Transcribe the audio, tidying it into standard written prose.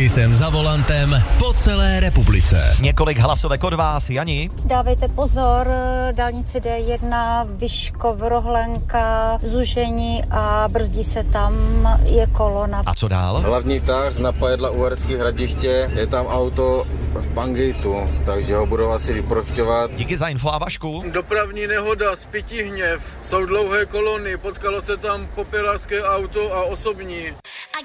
Kisem za volantem po celé republice. Několik hlasovek od vás, Jani. Dávejte pozor, dálnici D1, Vyškov, Rohlenka, zúžení a brzdí se tam, je kolona. A co dál? Hlavní tah na Pajedla Uherské Hradiště, je tam auto v Pangejtu, takže ho budou asi vyprošťovat. Díky za info a Vašku. Dopravní nehoda z Pitihněv, jsou dlouhé kolony, potkalo se tam popelářské auto a osobní.